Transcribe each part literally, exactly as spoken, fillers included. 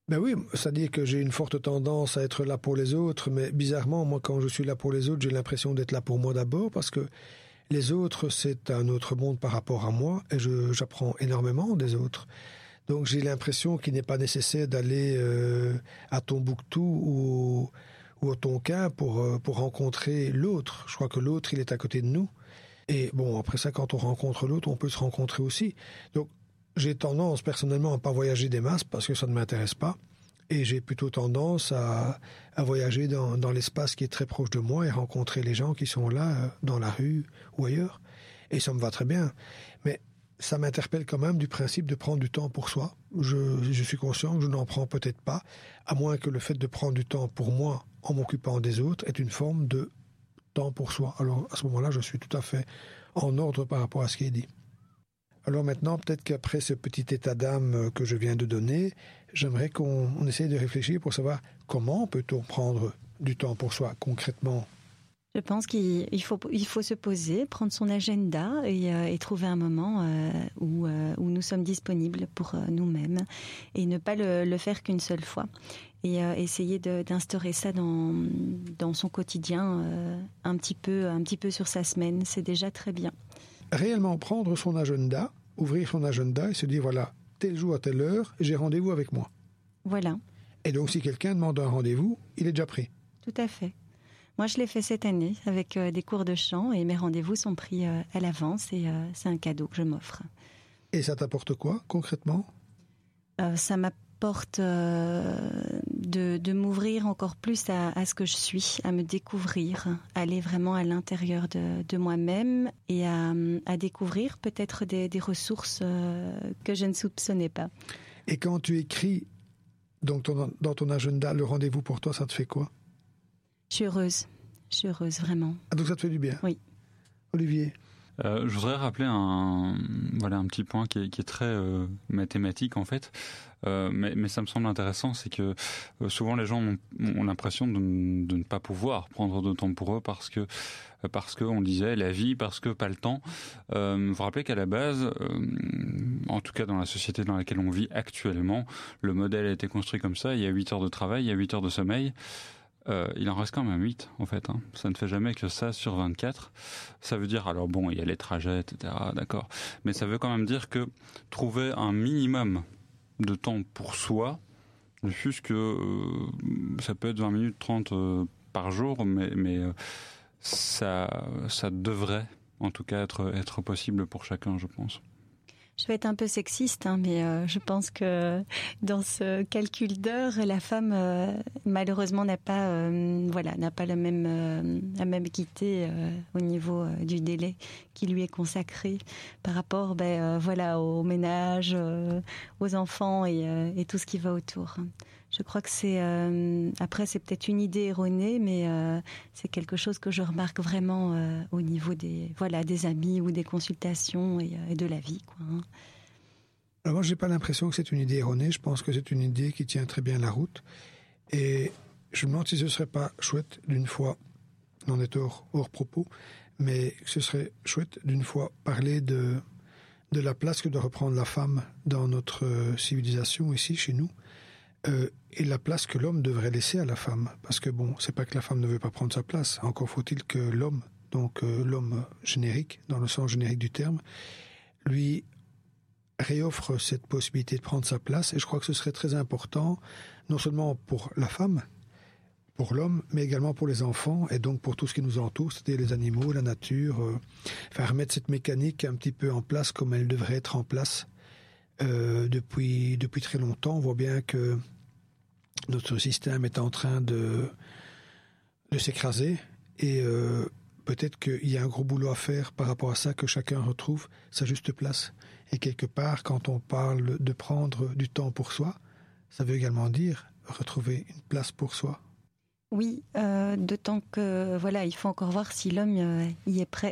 Ben oui, c'est-à-dire que j'ai une forte tendance à être là pour les autres, mais bizarrement, moi, quand je suis là pour les autres, j'ai l'impression d'être là pour moi d'abord, parce que les autres, c'est un autre monde par rapport à moi, et je, j'apprends énormément des autres. Donc j'ai l'impression qu'il n'est pas nécessaire d'aller euh, à Tombouctou ou, ou au Tonkin pour, euh, pour rencontrer l'autre. Je crois que l'autre, il est à côté de nous. Et bon, après ça, quand on rencontre l'autre, on peut se rencontrer aussi. Donc j'ai tendance personnellement à ne pas voyager des masses parce que ça ne m'intéresse pas. Et j'ai plutôt tendance à, à voyager dans, dans l'espace qui est très proche de moi et rencontrer les gens qui sont là, dans la rue ou ailleurs. Et ça me va très bien. Mais ça m'interpelle quand même du principe de prendre du temps pour soi. Je, je suis conscient que je n'en prends peut-être pas, à moins que le fait de prendre du temps pour moi en m'occupant des autres est une forme de temps pour soi. Alors à ce moment-là, je suis tout à fait en ordre par rapport à ce qui est dit. Alors maintenant, peut-être qu'après ce petit état d'âme que je viens de donner, j'aimerais qu'on on essaye de réfléchir pour savoir comment peut-on prendre du temps pour soi concrètement. Je pense qu'il faut, il faut se poser, prendre son agenda et, euh, et trouver un moment euh, où, euh, où nous sommes disponibles pour euh, nous-mêmes et ne pas le, le faire qu'une seule fois. Et euh, essayer de, d'instaurer ça dans, dans son quotidien euh, un petit peu, un petit peu sur sa semaine, c'est déjà très bien. Réellement prendre son agenda, ouvrir son agenda et se dire voilà, tel jour à telle heure, j'ai rendez-vous avec moi. Voilà. Et donc si quelqu'un demande un rendez-vous, il est déjà pris. Tout à fait. Moi, je l'ai fait cette année avec euh, des cours de chant et mes rendez-vous sont pris euh, à l'avance et euh, c'est un cadeau que je m'offre. Et ça t'apporte quoi, concrètement ? euh, Ça m'apporte euh, de, de m'ouvrir encore plus à, à ce que je suis, à me découvrir, aller vraiment à l'intérieur de, de moi-même et à, à découvrir peut-être des, des ressources euh, que je ne soupçonnais pas. Et quand tu écris donc ton, dans ton agenda, le rendez-vous pour toi, ça te fait quoi ? Je suis heureuse, je suis heureuse vraiment. Ah, donc ça te fait du bien ? Oui. Olivier ? Euh, je voudrais rappeler un, voilà, un petit point qui est, qui est très euh, mathématique en fait, euh, mais, mais ça me semble intéressant, c'est que euh, souvent les gens ont, ont l'impression de, de ne pas pouvoir prendre de temps pour eux parce que parce que on disait la vie, parce que pas le temps. Euh, vous rappelez qu'à la base, euh, en tout cas dans la société dans laquelle on vit actuellement, le modèle a été construit comme ça. Il y a huit heures de travail, il y a huit heures de sommeil. Euh, il en reste quand même huit, en fait. Hein. Ça ne fait jamais que ça sur vingt-quatre. Ça veut dire, alors bon, il y a les trajets, et cetera, d'accord. Mais ça veut quand même dire que trouver un minimum de temps pour soi, juste que euh, ça peut être vingt minutes, trente euh, par jour, mais, mais euh, ça, ça devrait, en tout cas, être, être possible pour chacun, je pense. Je vais être un peu sexiste, hein, mais euh, je pense que dans ce calcul d'heures, la femme euh, malheureusement n'a pas, euh, voilà, n'a pas la même, euh, la même équité euh, au niveau euh, du délai qui lui est consacré par rapport, ben euh, voilà, au ménage, euh, aux enfants et, euh, et tout ce qui va autour. Je crois que c'est euh, après c'est peut-être une idée erronée, mais euh, c'est quelque chose que je remarque vraiment euh, au niveau des voilà des amis ou des consultations et, et de la vie, quoi. Hein. Alors moi, j'ai pas l'impression que c'est une idée erronée. Je pense que c'est une idée qui tient très bien la route. Et je me demande si ce serait pas chouette d'une fois, on est hors, hors propos, mais ce serait chouette d'une fois parler de de la place que doit reprendre la femme dans notre civilisation ici, chez nous. Euh, et la place que l'homme devrait laisser à la femme. Parce que bon, c'est pas que la femme ne veut pas prendre sa place, encore faut-il que l'homme, donc euh, l'homme générique, dans le sens générique du terme, lui réoffre cette possibilité de prendre sa place. Et je crois que ce serait très important, non seulement pour la femme, pour l'homme, mais également pour les enfants, et donc pour tout ce qui nous entoure, c'est-à-dire les animaux, la nature, euh, faire remettre cette mécanique un petit peu en place comme elle devrait être en place. Euh, depuis, depuis très longtemps, on voit bien que notre système est en train de, de s'écraser et euh, peut-être qu'il y a un gros boulot à faire par rapport à ça, que chacun retrouve sa juste place. Et quelque part, quand on parle de prendre du temps pour soi, ça veut également dire retrouver une place pour soi. Oui, euh, d'autant que voilà, il faut encore voir si l'homme euh, y est prêt.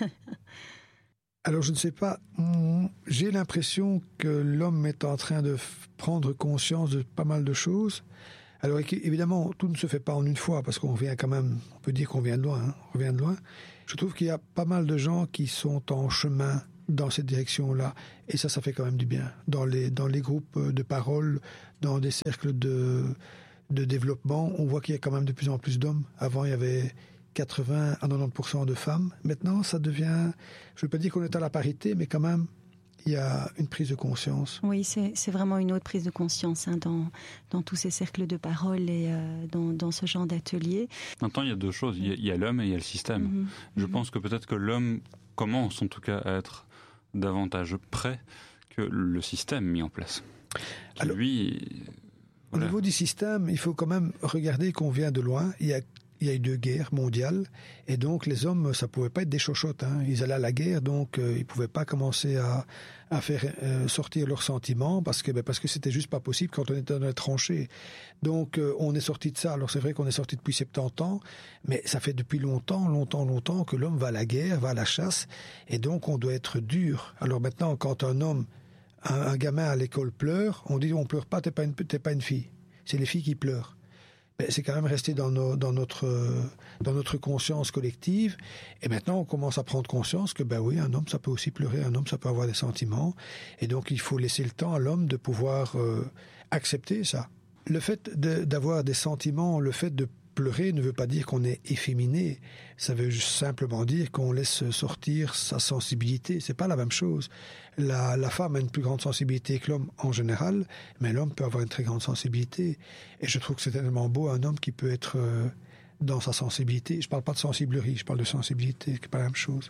Alors je ne sais pas, j'ai l'impression que l'homme est en train de prendre conscience de pas mal de choses. Alors évidemment, tout ne se fait pas en une fois, parce qu'on vient quand même, on peut dire qu'on vient de loin, hein, on vient de loin. Je trouve qu'il y a pas mal de gens qui sont en chemin dans cette direction-là. Et ça, ça fait quand même du bien. Dans les, dans les groupes de parole, dans des cercles de, de développement, on voit qu'il y a quand même de plus en plus d'hommes. Avant, il y avait quatre-vingts à quatre-vingt-dix pour cent de femmes. Maintenant, ça devient... Je ne veux pas dire qu'on est à la parité, mais quand même, il y a une prise de conscience. Oui, c'est, c'est vraiment une autre prise de conscience hein, dans, dans tous ces cercles de parole et euh, dans, dans ce genre d'atelier. Maintenant, il y a deux choses. Il y a, il y a l'homme et il y a le système. Mm-hmm. Je mm-hmm. pense que peut-être que l'homme commence en tout cas à être davantage prêt que le système mis en place. Qui, Alors, lui, voilà. Au niveau du système, il faut quand même regarder qu'on vient de loin. Il y a Il y a eu deux guerres mondiales et donc les hommes, ça pouvait pas être des chochottes. Hein. Ils allaient à la guerre, donc euh, ils pouvaient pas commencer à, à faire euh, sortir leurs sentiments parce que ben, parce que c'était juste pas possible quand on était dans les tranchées. Donc euh, on est sorti de ça. Alors c'est vrai qu'on est sorti depuis soixante-dix ans, mais ça fait depuis longtemps, longtemps, longtemps que l'homme va à la guerre, va à la chasse et donc on doit être dur. Alors maintenant, quand un homme, un, un gamin à l'école pleure, on dit on pleure pas, t'es pas une, t'es pas une fille. C'est les filles qui pleurent. Mais c'est quand même resté dans, nos, dans, notre, dans notre conscience collective. Et maintenant, on commence à prendre conscience que, ben oui, un homme, ça peut aussi pleurer, un homme, ça peut avoir des sentiments. Et donc, il faut laisser le temps à l'homme de pouvoir euh, accepter ça. Le fait de, d'avoir des sentiments, le fait de pleurer ne veut pas dire qu'on est efféminé. Ça veut simplement dire qu'on laisse sortir sa sensibilité. C'est pas la même chose. La, la femme a une plus grande sensibilité que l'homme en général, mais l'homme peut avoir une très grande sensibilité. Et je trouve que c'est tellement beau un homme qui peut être euh, dans sa sensibilité. Je parle pas de sensiblerie, je parle de sensibilité, c'est pas la même chose.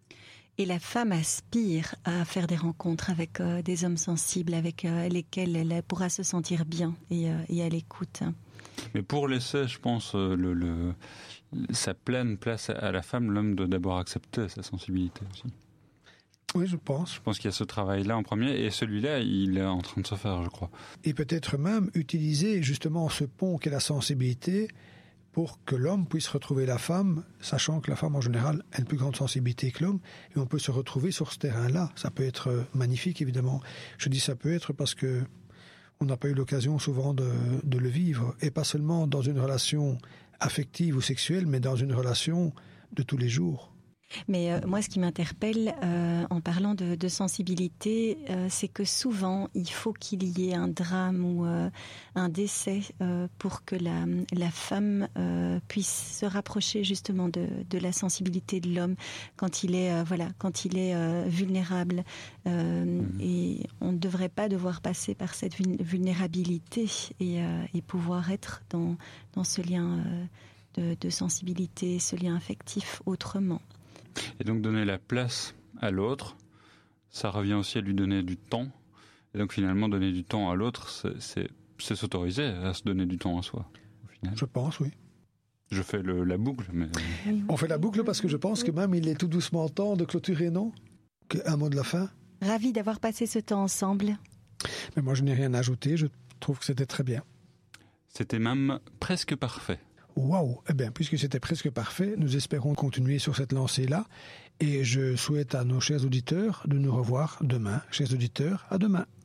Et la femme aspire à faire des rencontres avec euh, des hommes sensibles, avec euh, lesquels elle pourra se sentir bien et, euh, et à l'écoute. Mais pour laisser, je pense, le, le, sa pleine place à la femme, l'homme doit d'abord accepter sa sensibilité aussi. Oui, je pense. Je pense qu'il y a ce travail-là en premier, et celui-là, il est en train de se faire, je crois. Et peut-être même utiliser justement ce pont qu'est la sensibilité pour que l'homme puisse retrouver la femme, sachant que la femme en général a une plus grande sensibilité que l'homme, et on peut se retrouver sur ce terrain-là. Ça peut être magnifique, évidemment. Je dis ça peut être parce que on n'a pas eu l'occasion souvent de, de le vivre, et pas seulement dans une relation affective ou sexuelle, mais dans une relation de tous les jours. Mais euh, moi, ce qui m'interpelle euh, en parlant de, de sensibilité, euh, c'est que souvent, il faut qu'il y ait un drame ou euh, un décès euh, pour que la, la femme euh, puisse se rapprocher justement de, de la sensibilité de l'homme quand il est, euh, voilà, quand il est euh, vulnérable. Euh, mmh. Et on ne devrait pas devoir passer par cette vulnérabilité et, euh, et pouvoir être dans, dans ce lien euh, de, de sensibilité, ce lien affectif autrement. Et donc donner la place à l'autre, ça revient aussi à lui donner du temps. Et donc finalement donner du temps à l'autre, c'est, c'est, c'est s'autoriser à se donner du temps à soi. Au final. Je pense, oui. Je fais le, la boucle, mais... On fait la boucle parce que je pense que même il est tout doucement temps de clôturer, non ? Un mot de la fin ? Ravi d'avoir passé ce temps ensemble. Mais moi je n'ai rien à ajouter, je trouve que c'était très bien. C'était même presque parfait. Waouh! Eh bien, puisque c'était presque parfait, nous espérons continuer sur cette lancée-là. Et je souhaite à nos chers auditeurs de nous revoir demain. Chers auditeurs, à demain.